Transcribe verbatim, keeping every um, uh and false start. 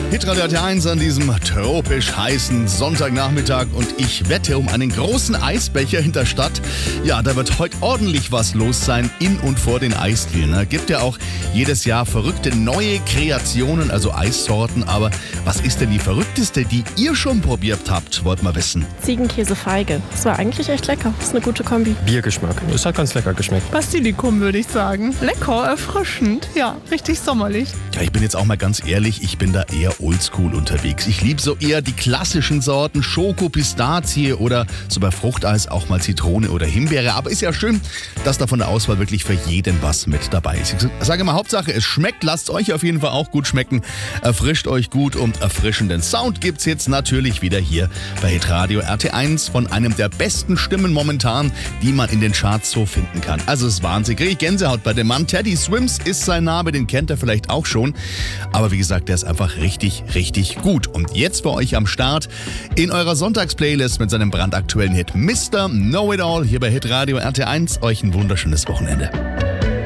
Hitradio R T eins an diesem tropisch heißen Sonntagnachmittag und ich wette um einen großen Eisbecher in der Stadt. Ja, da wird heute ordentlich was los sein in und vor den Eisdielen. Ne? Gibt ja auch jedes Jahr verrückte neue Kreationen, also Eissorten. Aber was ist denn die verrückteste, die ihr schon probiert habt, wollt mal wissen? Ziegenkäse-Feige. Das war eigentlich echt lecker. Das ist eine gute Kombi. Biergeschmack. Das hat ganz lecker geschmeckt. Basilikum würde ich sagen. Lecker, erfrischend. Ja, richtig sommerlich. Ja, ich bin jetzt auch mal ganz ehrlich, ich bin da eher oldschool unterwegs. Ich liebe so eher die klassischen Sorten, Schoko, Pistazie oder so bei Fruchteis auch mal Zitrone oder Himbeere. Aber ist ja schön, dass da von der Auswahl wirklich für jeden was mit dabei ist. Ich sage mal, Hauptsache es schmeckt, lasst euch auf jeden Fall auch gut schmecken. Erfrischt euch gut und erfrischenden Sound gibt's jetzt natürlich wieder hier bei Hitradio R T eins von einem der besten Stimmen momentan, die man in den Charts so finden kann. Also es ist Wahnsinn. Krieg ich Gänsehaut bei dem Mann. Teddy Swims ist sein Name, den kennt ihr vielleicht auch schon. Aber wie gesagt, der ist einfach richtig, richtig gut. Und jetzt für euch am Start in eurer Sonntagsplaylist mit seinem brandaktuellen Hit Mister Know It All hier bei Hitradio R T eins. Euch ein wunderschönes Wochenende.